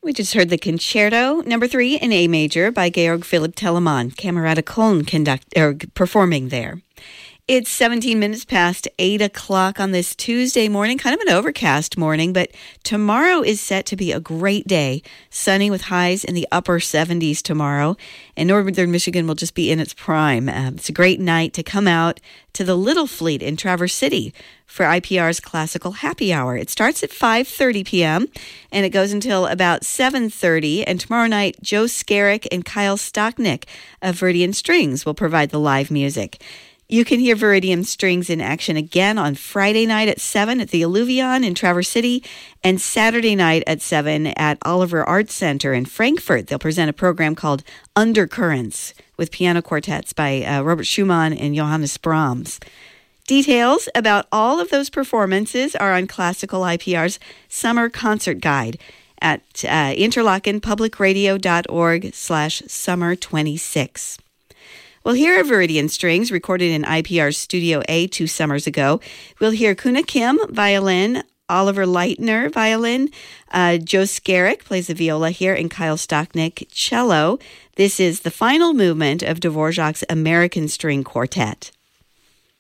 We just heard the Concerto Number 3 in A major by Georg Philipp Telemann, Camerata Köln performing there. It's 17 minutes past 8 o'clock on this Tuesday morning, kind of an overcast morning, but tomorrow is set to be a great day. Sunny with highs in the upper 70s tomorrow, and northern Michigan will just be in its prime. It's a great night to come out to the Little Fleet in Traverse City for IPR's Classical Happy Hour. It starts at 5:30 p.m., and it goes until about 7:30, and tomorrow night, Joe Skerrick and Kyle Stocknick of Viridian Strings will provide the live music. You can hear Viridian Strings in action again on Friday night at 7 at the Alluvion in Traverse City and Saturday night at 7 at Oliver Arts Center in Frankfurt. They'll present a program called Undercurrents with piano quartets by Robert Schumann and Johannes Brahms. Details about all of those performances are on Classical IPR's Summer Concert Guide at interlockenpublicradio.org/summer26. We'll hear Viridian Strings recorded in IPR's Studio A 2 summers ago. We'll hear Kuna Kim, violin, Oliver Leitner, violin, Joe Skerrick plays the viola here, and Kyle Stocknick, cello. This is the final movement of Dvorak's American String Quartet.